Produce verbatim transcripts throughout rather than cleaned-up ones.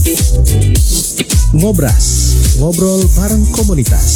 Ngobras, ngobrol bareng komunitas.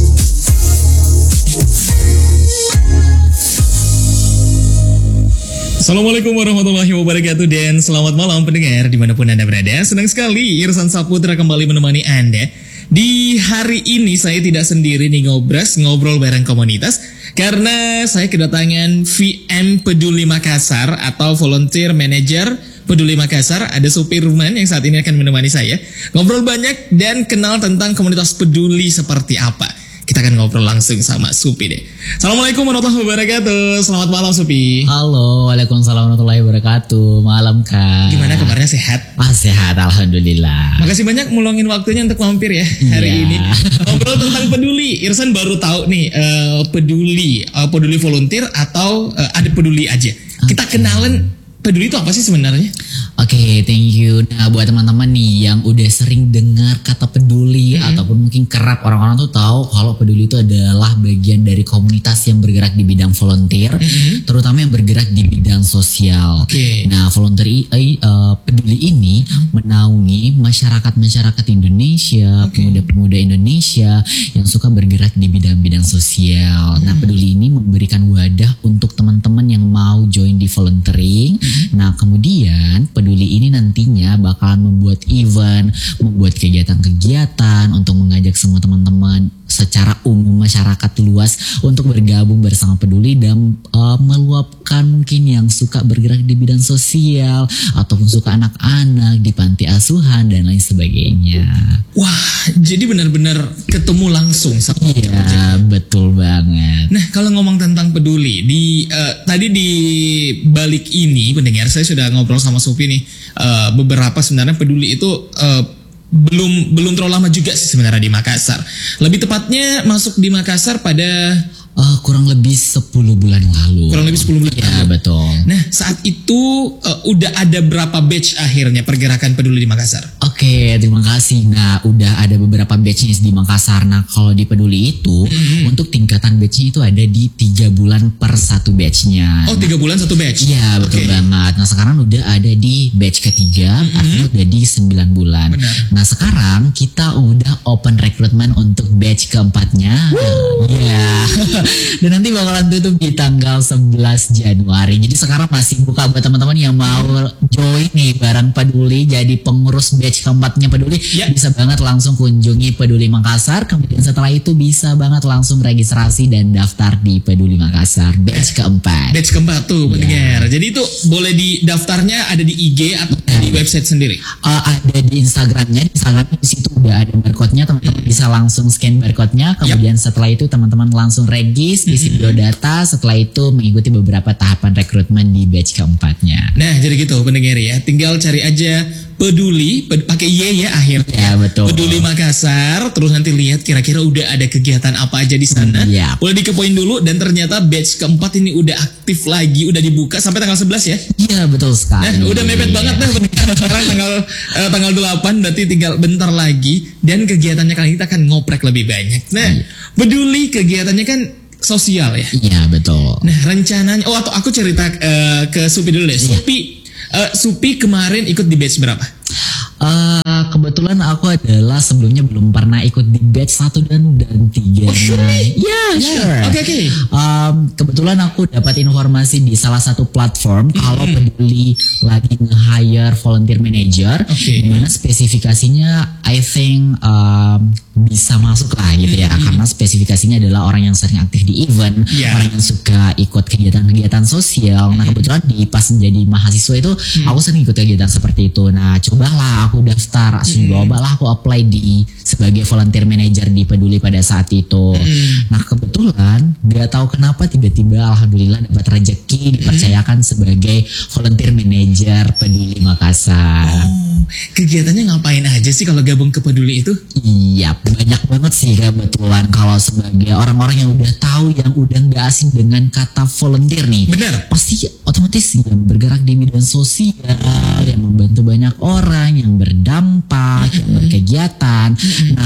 Assalamualaikum warahmatullahi wabarakatuh dan selamat malam pendengar dimanapun Anda berada. Senang sekali Irsan Saputra kembali menemani Anda. Di hari ini saya tidak sendiri nih ngobras, ngobrol bareng komunitas. Karena saya kedatangan V M Peduli Makassar atau Volunteer Manager Peduli Makassar. Ada supir Ruman yang saat ini akan menemani saya. Ngobrol banyak dan kenal tentang komunitas peduli seperti apa. Kita akan ngobrol langsung sama Supi deh. Assalamualaikum warahmatullahi wabarakatuh. Selamat malam Supi. Halo, waalaikumsalam warahmatullahi wabarakatuh. Malam Kak. Gimana kabarnya, sehat? Ah, sehat, alhamdulillah. Makasih banyak meluangin waktunya untuk mampir ya hari Iya. ini. Ngobrol tentang peduli. Irsan baru tahu nih uh, peduli, uh, peduli volunteer atau uh, ada peduli aja. Kita kenalan peduli itu apa sih sebenarnya? Oke, okay, thank you. Nah, buat teman-teman nih yang udah sering dengar kata peduli mm-hmm. ataupun mungkin kerap orang-orang tuh tahu kalau peduli itu adalah bagian dari komunitas yang bergerak di bidang volunteer, mm-hmm. terutama yang bergerak di bidang sosial. Okay. Nah, volunteer uh, peduli ini mm-hmm. menaungi masyarakat-masyarakat Indonesia, okay. pemuda-pemuda Indonesia yang suka bergerak di bidang-bidang sosial. Mm-hmm. Nah, peduli ini memberikan wadah untuk teman-teman yang mau join di volunteering. Mm-hmm. Nah, kemudian peduli ini nantinya bakalan membuat event, membuat kegiatan-kegiatan untuk mengajak semua teman-teman secara umum masyarakat luas untuk bergabung bersama peduli dan uh, meluapkan mungkin yang suka bergerak di bidang sosial ataupun suka anak-anak di panti asuhan dan lain sebagainya. Wah, jadi benar-benar ketemu langsung sama. Iya, betul banget. Nah, kalau ngomong tentang peduli di uh, tadi di balik ini pendengar saya sudah ngobrol sama Supi nih uh, beberapa sebenarnya peduli itu uh, belum belum terlalu lama juga sih sebenarnya di Makassar. Lebih tepatnya masuk di Makassar pada uh, kurang lebih sepuluh bulan lalu. Kurang lebih sepuluh bulan ya, lalu. Betul. Nah, saat itu uh, udah ada berapa batch akhirnya pergerakan peduli di Makassar? Oke, terima kasih. Nah, udah ada beberapa batchnya di Makassar. Nah, kalau di peduli itu mm-hmm. untuk tingkatan batchnya itu ada di tiga bulan per satu batchnya. Oh, tiga bulan satu batch? Iya, betul okay. banget. Nah, sekarang udah ada di batch ketiga, mm-hmm. artinya udah di sembilan bulan. Benar. Nah, sekarang kita udah open recruitment untuk batch keempatnya. Iya. Dan nanti bakalan tutup di tanggal sebelas Januari. Jadi sekarang masih buka buat teman-teman yang mau join nih bareng peduli jadi pengurus batch keempatnya peduli. Ya. Bisa banget langsung kunjungi Peduli Makassar. Kemudian setelah itu bisa banget langsung registrasi dan daftar di Peduli Makassar batch keempat. Batch keempat tuh pendengar. Ya. Jadi itu boleh di daftarnya ada di I G atau ya. di website sendiri? Uh, ada di Instagramnya. Di Instagram di situ udah ada barcode-nya. Teman-teman bisa langsung scan barcode-nya. Kemudian yep. setelah itu teman-teman langsung regis, isi biodata. Setelah itu mengikuti beberapa tahapan rekrutmen di batch keempatnya. Nah, jadi gitu pendengar ya. Tinggal cari aja Peduli, ped, pakai Y ya akhirnya. Ya, betul. Peduli Makassar, terus nanti lihat kira-kira udah ada kegiatan apa aja di sana. Ya. Boleh dikepoin dulu dan ternyata batch keempat ini udah aktif lagi, udah dibuka sampai tanggal sebelas ya. Iya, betul sekali. Nah, udah mepet ya. banget nih sekarang tanggal uh, tanggal delapan berarti tinggal bentar lagi dan kegiatannya kali ini kita akan ngoprek lebih banyak. Nah, ya. Peduli kegiatannya kan sosial ya. Iya, betul. Nah, rencananya oh atau aku cerita uh, ke Supi dulu deh. Ya. Supi Uh, Supi kemarin ikut di batch berapa? Uh, kebetulan aku adalah sebelumnya belum pernah ikut di batch satu dan dan tiga. Oh, sure? Ya, yeah, sure. Oke, okay, oke. Okay. Um, kebetulan aku dapat informasi di salah satu platform mm-hmm. kalau peduli lagi nge-hire volunteer manager, okay. dimana spesifikasinya I think um, bisa masuk lah gitu ya, mm-hmm. karena spesifikasinya adalah orang yang sering aktif di event, yeah. orang yang suka ikut kegiatan-kegiatan sosial. Mm-hmm. Nah, kebetulan di pas menjadi mahasiswa itu mm-hmm. aku sering ikut kegiatan seperti itu. Nah, cobalah aku daftar, cobalah aku apply di sebagai volunteer manager di Peduli pada saat itu. Mm. Nah, kebetulan gak tahu kenapa tiba-tiba alhamdulillah dapat rezeki dipercayakan mm. sebagai volunteer manager Peduli Makassar. Oh, kegiatannya ngapain aja sih kalau gabung ke Peduli itu? Iya, banyak banget sih kebetulan. Kalau sebagai orang-orang yang udah tahu, yang udah gak asing dengan kata volunteer nih, benar, pasti otomatis yang bergerak di bidang sosial, yang membantu banyak orang, yang berdampak, yang berkegiatan. Nah,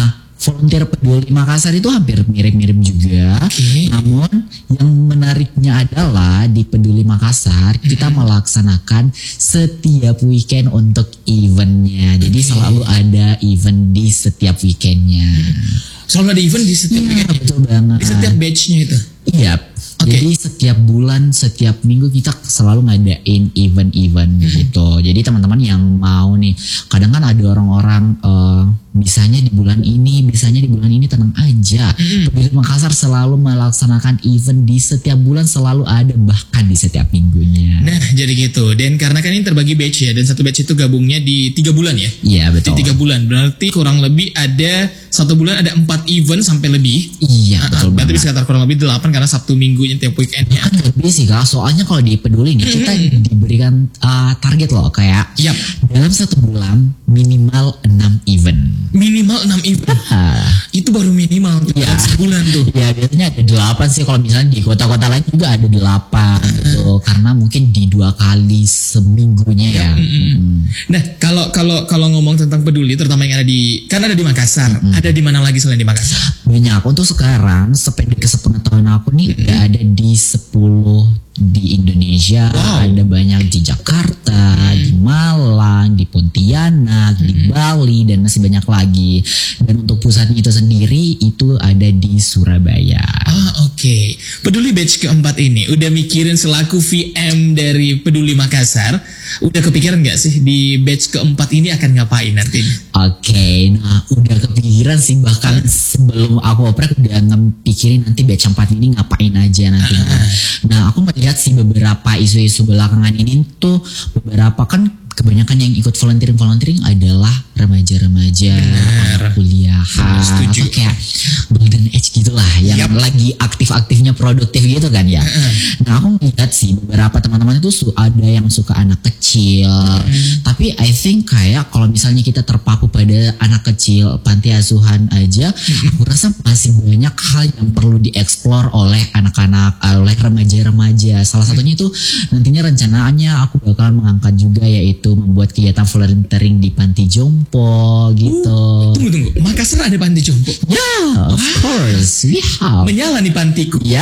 volunteer peduli Makassar itu hampir mirip-mirip juga. Oke. Namun yang menariknya adalah di Peduli Makassar kita melaksanakan setiap weekend untuk eventnya. Jadi selalu ada event di setiap weekendnya. Selalu ada event di setiap Iya, weekend. betul banget. Di setiap batch-nya itu. Iya. Oke. Jadi setiap bulan, setiap minggu kita selalu ngadain event-event gitu. Jadi teman-teman yang mau nih, kadang kan ada orang-orang eh, bisanya di bulan ini, bisanya di bulan ini, tenang aja. Peduli Makassar selalu melaksanakan event di setiap bulan, selalu ada, bahkan di setiap minggunya. Nah, jadi gitu. Dan karena kan ini terbagi batch ya, dan satu batch itu gabungnya di tiga bulan ya. Iya, betul. Di tiga bulan, berarti kurang lebih ada satu bulan ada empat event sampai lebih. Iya, Ah, betul ah, berarti banget. sekitar kurang lebih delapan karena Sabtu Minggunya tiap weekendnya. Kan lebih sih Kak, soalnya kalau di Peduli nih kita diberikan uh, target loh, kayak Yap. dalam satu bulan minimal enam event. Minimal enam event. Ah, Itu baru minimal tuh, Iya. dalam sebulan tuh. ya biasanya ada delapan sih, kalau misalnya di kota-kota lain juga ada delapan gitu, karena mungkin di dua kali seminggunya ya. Mm. Nah, kalau kalau kalau ngomong tentang peduli, terutama yang ada di, kan ada di Makassar, ada di mana lagi selain di Makassar? Banyak. Untuk sekarang sependek sepengetahuan aku nih udah ada di sepuluh di Indonesia. Wow. Ada banyak di Jakarta, di Malang, di Pontianak, di Bali, dan masih banyak lagi. Dan untuk pusatnya itu sendiri itu ada di Surabaya. Ah, oke. Peduli batch keempat ini udah mikirin selaku V M dari Peduli Makassar, udah kepikiran nggak sih di batch keempat ini akan ngapain nantinya? Oke, nah udah kepikiran sih, bahkan sebelum aku oprek udah ngepikirin nanti batch empat ini ngapain aja nantinya. Nah aku melihat sih beberapa isu-isu belakangan ini tuh, beberapa kan kebanyakan yang ikut volunteering-volunteering adalah remaja-remaja, anak kuliahan, Setuju. atau kayak golden age gitulah, yang Yap. lagi aktif-aktifnya produktif gitu kan ya. Nah aku melihat sih beberapa teman-teman itu su- ada yang suka anak kecil, tapi I think kayak kalau misalnya kita terpaku pada anak kecil panti asuhan aja, aku rasa masih banyak hal yang perlu dieksplor oleh anak-anak, oleh remaja-remaja. Salah satunya itu nantinya rencananya aku bakalan mengangkat juga, yaitu membuat kegiatan volunteering di panti jompo gitu. Tunggu tunggu, Makassar ada panti jompo. Yeah, of course, we have. Menyala nih pantiku. Ya.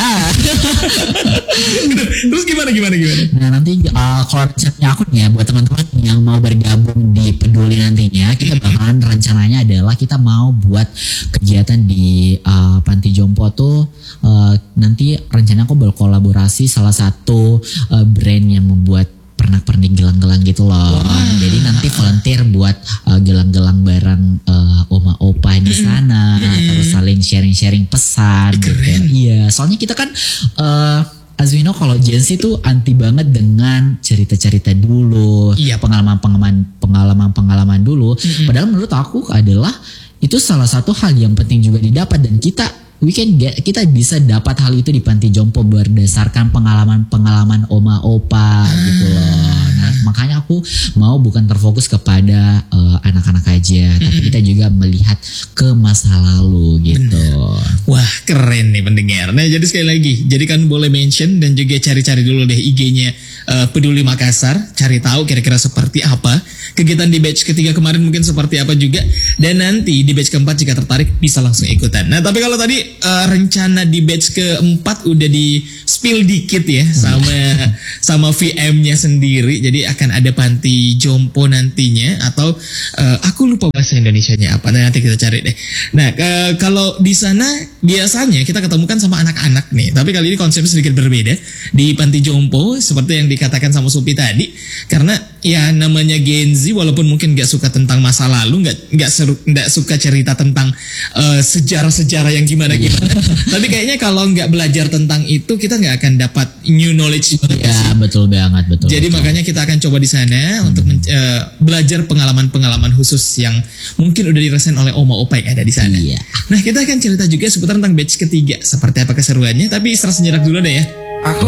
Terus gimana gimana gimana? Nah nanti uh, kalau rencananya aku nih ya, buat teman-teman yang mau bergabung di Peduli nantinya, kita bakalan rencananya adalah kita mau buat kegiatan di uh, panti jompo tuh, uh, nanti rencana aku berkolaborasi salah satu uh, brand yang membuat pernak-pernik gelang-gelang gitu loh. Jadi nanti volunteer buat uh, gelang-gelang bareng uh, oma opa di sana, terus saling sharing-sharing pesan gitu. Iya, soalnya kita kan uh, as we know kalau Gen Z itu anti banget dengan cerita-cerita dulu, Iya. pengalaman-pengalaman pengalaman-pengalaman dulu. Padahal menurut aku adalah itu salah satu hal yang penting juga didapat, dan kita we can get, kita bisa dapat hal itu di panti jompo berdasarkan pengalaman-pengalaman oma opa gitu loh. Nah makanya aku mau bukan terfokus kepada uh, anak-anak aja, tapi kita juga melihat ke masa lalu gitu. Wah, keren nih pendengar. Nah, jadi sekali lagi, jadi kan boleh mention dan juga cari-cari dulu deh I G-nya uh, Peduli Makassar, cari tahu kira-kira seperti apa. Kegiatan di batch ketiga kemarin mungkin seperti apa juga, dan nanti di batch keempat jika tertarik bisa langsung ikutan. Nah, tapi kalau tadi uh, rencana di batch keempat udah di spill dikit ya sama sama V M-nya sendiri. Jadi akan ada panti jompo nantinya, atau uh, aku lupa bahasa Indonesianya apa. Nah, nanti kita cari deh. Nah, uh, kalau di sana biasanya kita ketemukan sama anak-anak nih, tapi kali ini konsepnya sedikit berbeda di panti jompo seperti yang dikatakan sama Supi tadi, karena ya namanya Gen Z, walaupun mungkin nggak suka tentang masa lalu, nggak nggak seru nggak suka cerita tentang uh, sejarah-sejarah yang gimana-gimana, tapi kayaknya kalau nggak belajar tentang itu kita nggak akan dapat new knowledge. Ya betul banget, betul. Jadi betul. makanya kita akan coba di sana untuk men- uh, belajar pengalaman-pengalaman khusus yang mungkin udah dirasain oleh oma opa yang ada di sana. Iya. Nah, kita akan cerita juga seputar tentang batch ketiga, seperti apa keseruannya, tapi istirahat sejenak dulu deh ya. Aku